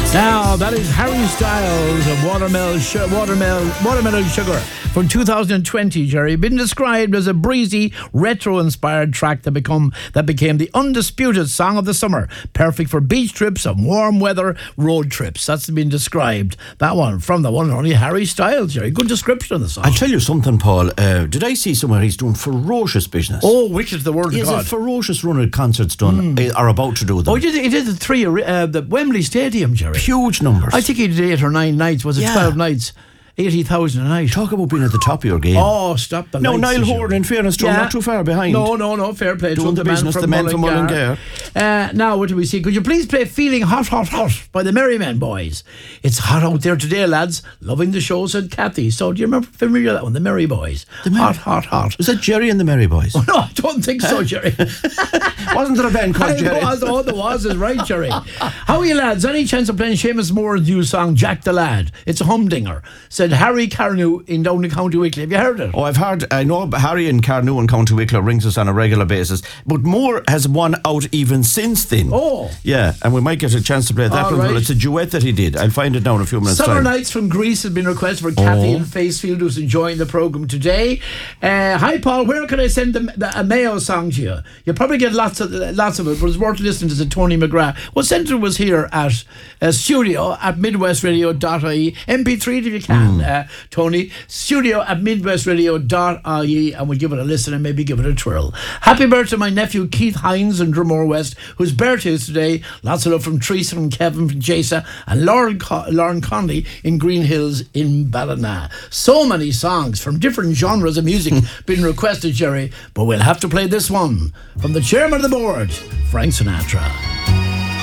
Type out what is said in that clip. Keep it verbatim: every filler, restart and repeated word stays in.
Now, that is Harry Styles of Watermelon, Sh- Watermelon, Watermelon Sugar from two thousand twenty, Jerry. Been described as a breezy, retro-inspired track that become that became the undisputed song of the summer. Perfect for beach trips and warm weather road trips. That's been described. That one from the one and only Harry Styles, Jerry. Good description of the song. I'll tell you something, Paul. Uh, did I see somewhere he's doing ferocious business? Oh, which is the word He of has God. a ferocious run of concerts done, mm. are about to do them. Oh, he did, he did the three, uh, the Wembley Stadium, Jerry. Huge numbers. I think he did eight or nine nights. Was it Yeah. twelve nights? eighty thousand a night. Talk about being at the top of your game. Oh, stop the No, lights. Niall Horan, in fairness to him, not too far behind. No, no, no, fair play. Doing to the business, man the man from Mullingar. Uh, now, what do we see? Could you please play Feeling Hot, Hot, Hot by the Merrymen Boys? It's hot out there today, lads. Loving the show, said Kathy. So, do you remember familiar that one, the Merry Boys? The Merry- hot, hot, hot. Was that Jerry and the Merry Boys? Oh, no, I don't think so, Jerry. Wasn't there a band called I Jerry? was, oh, there was, is right, Jerry. How are you, lads? Any chance of playing Seamus Moore's new song, Jack the Lad? It's a humdinger, said Harry Carnew in Downey County Wicklow. Have you heard it? Oh, I've heard, I know Harry in Carnew and County Wicklow rings us on a regular basis, but Moore has one out even since then. Oh. Yeah, and we might get a chance to play that All one. right. Well, it's a duet that he did. I'll find it down in a few minutes' Summer time. Nights from Greece has been requested for Kathy Oh. in Facefield, who's enjoying the programme today. Uh, hi, Paul. Where can I send the, the, a Mayo song to you? You'll probably get lots of lots of it, but it's worth listening to the Tony McGrath. Well, send it was here at uh, studio at midwest radio dot I E. M P three if you can, mm. uh, Tony. Studio at midwest radio dot I E, and we'll give it a listen and maybe give it a twirl. Happy birthday to my nephew Keith Hines in Drumore West, whose birthday is today. Lots of love from Teresa, from Kevin, from Jasa, and Lauren, Co- Lauren Conley in Green Hills in Ballina. So many songs from different genres of music been requested, Jerry, but we'll have to play this one from the chairman of the board, Frank Sinatra.